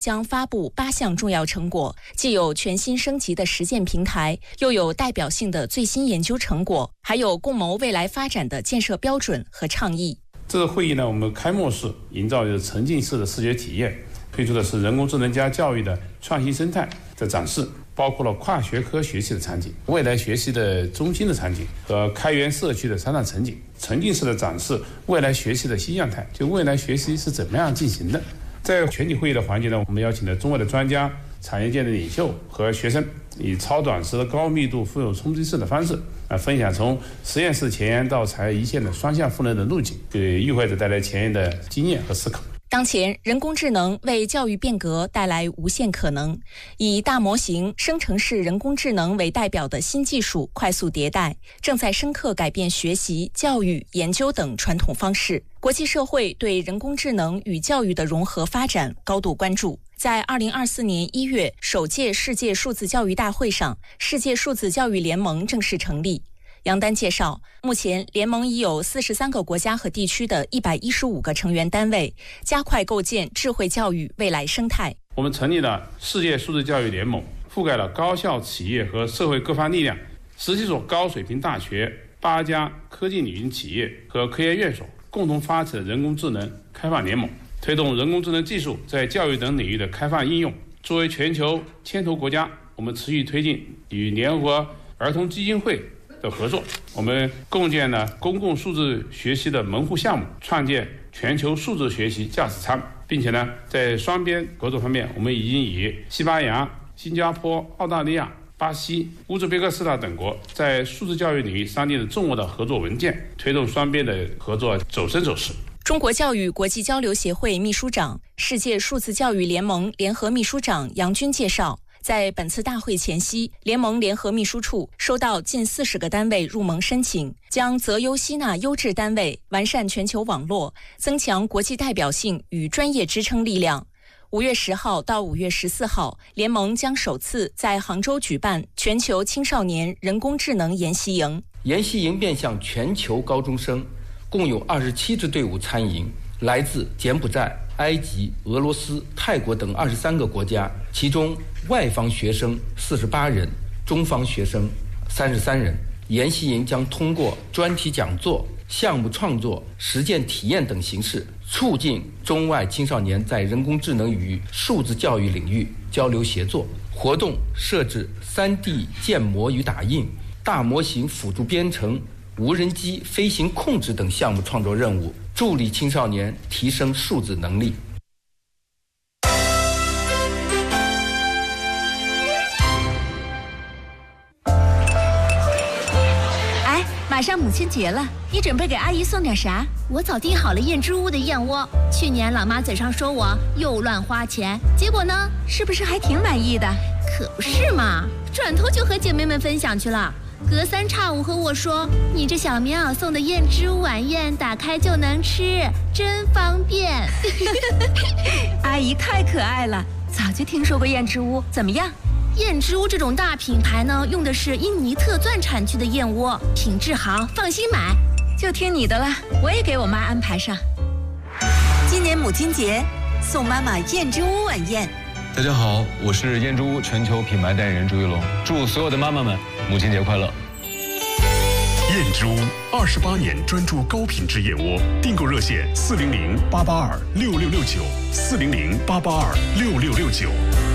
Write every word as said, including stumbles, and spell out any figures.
将发布八项重要成果，既有全新升级的实践平台，又有代表性的最新研究成果，还有共谋未来发展的建设标准和倡议。 这次会议呢，我们开幕式营造的沉浸式的视觉体验，推出的是人工智能加教育的创新生态的展示，包括了跨学科学习的场景、未来学习的中心的场景和开源社区的商场场景，沉浸式的展示未来学习的新样态，就未来学习是怎么样进行的。在全体会议的环节呢，我们邀请了中外的专家、产业界的领袖和学生，以超短时的高密度、富有冲击式的方式啊，分享从实验室前沿到产业一线的双向赋能的路径，给与会者带来前沿的经验和思考。 当前，人工智能为教育变革带来无限可能。以大模型、生成式人工智能为代表的新技术快速迭代，正在深刻改变学习、教育、研究等传统方式。国际社会对人工智能与教育的融合发展高度关注。在二零二四年一月首届世界数字教育大会上，世界数字教育联盟正式成立。杨丹介绍，目前联盟已有四十三个国家和地区的一百一十五个成员单位，加快构建智慧教育未来生态。 我们成立了世界数字教育联盟，覆盖了高校、企业和社会各方力量，十七所高水平大学、八家科技领域企业和科研院所共同发起了人工智能开放联盟，推动人工智能技术在教育等领域的开放应用。作为全球牵头国家，我们持续推进与联合国儿童基金会的合作，我们共建了公共数字学习的门户项目，创建全球数字学习驾驶舱，并且呢，在双边合作方面，我们已经与西班牙、新加坡、澳大利亚、巴西、乌兹别克斯坦等国在数字教育领域商定了重要的合作文件，推动双边的合作走深走实。 中国教育国际交流协会秘书长、世界数字教育联盟联合秘书长杨军介绍，在本次大会前夕，联盟联合秘书处收到近四十个单位入盟申请，将择优吸纳优质单位，完善全球网络，增强国际代表性与专业支撑力量。五月十号到五月十四号，联盟将首次在杭州举办全球青少年人工智能研习营。 研习营面向全球高中生，共有二十七支队伍参营，来自柬埔寨、埃及、俄罗斯、泰国等二十三个国家，其中外方学生四十八人，中方学生三十三人。研习营将通过专题讲座、项目创作、实践体验等形式，促进中外青少年在人工智能与数字教育领域交流协作。活动设置 三 D 建模与打印、大模型辅助编程、无人机飞行控制等项目创作任务，助力青少年提升数字能力。 哎，马上母亲节了，你准备给阿姨送点啥？ 我早订好了燕之屋的燕窝。去年老妈嘴上说我又乱花钱，结果呢， 是不是还挺满意的？ 可不是嘛，转头就和姐妹们分享去了。隔三差五和我说，你这小棉袄送的燕之屋晚宴打开就能吃，真方便。 阿姨太可爱了，早就听说过燕之屋，怎么样？ 燕之屋这种大品牌呢，用的是印尼特钻产区的燕窝，品质好，放心买。 就听你的了，我也给我妈安排上。今年母亲节，送妈妈燕之屋晚宴。 大家好，我是燕之屋全球品牌代言人朱一龙，祝所有的妈妈们母亲节快乐。 燕之屋二十八年专注高品质燕窝，订购热线四零零八八二六六六九四零零八八二六六六九。